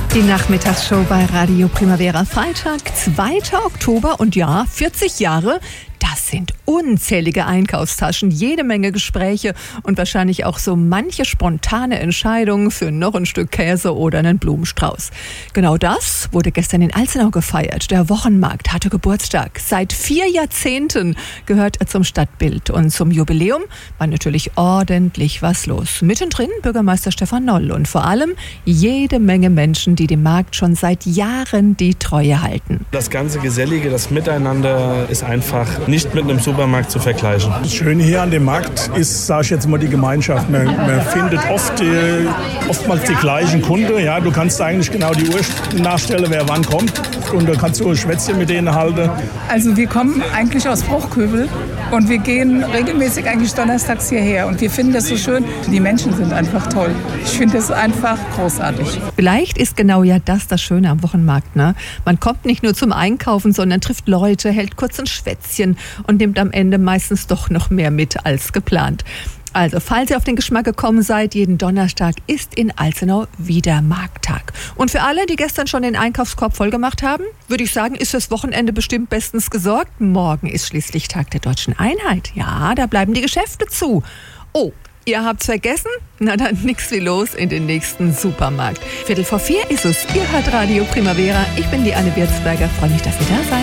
Die Nachmittagsshow bei Radio Primavera, Freitag, 2. Oktober und ja, 40 Jahre. Das sind unzählige Einkaufstaschen, jede Menge Gespräche und wahrscheinlich auch so manche spontane Entscheidungen für noch ein Stück Käse oder einen Blumenstrauß. Genau das wurde gestern in Alzenau gefeiert. Der Wochenmarkt hatte Geburtstag. Seit 4 Jahrzehnten gehört er zum Stadtbild. Und zum Jubiläum war natürlich ordentlich was los. Mittendrin Bürgermeister Stefan Noll und vor allem jede Menge Menschen, die dem Markt schon seit Jahren die Treue halten. Das ganze Gesellige, das Miteinander ist einfach nicht mit einem Supermarkt zu vergleichen. Das Schöne hier an dem Markt ist, sage ich jetzt mal, die Gemeinschaft. Man findet oftmals die gleichen Kunden. Ja, du kannst eigentlich genau die Uhr nachstellen, wer wann kommt. Und da kannst du ein Schwätzchen mit denen halten. Also wir kommen eigentlich aus Bruchköbel und wir gehen regelmäßig eigentlich donnerstags hierher. Und wir finden das so schön. Die Menschen sind einfach toll. Ich finde das einfach großartig. Vielleicht ist genau ja das Schöne am Wochenmarkt, ne? Man kommt nicht nur zum Einkaufen, sondern trifft Leute, hält kurz ein Schwätzchen und nimmt am Ende meistens doch noch mehr mit als geplant. Also, falls ihr auf den Geschmack gekommen seid, jeden Donnerstag ist in Alzenau wieder Markttag. Und für alle, die gestern schon den Einkaufskorb vollgemacht haben, würde ich sagen, ist fürs Wochenende bestimmt bestens gesorgt. Morgen ist schließlich Tag der Deutschen Einheit. Ja, da bleiben die Geschäfte zu. Oh, ihr habt's vergessen? Na dann nix wie los in den nächsten Supermarkt. 3:45 ist es. Ihr hört Radio Primavera. Ich bin die Anne Wirzberger. Freue mich, dass ihr da seid.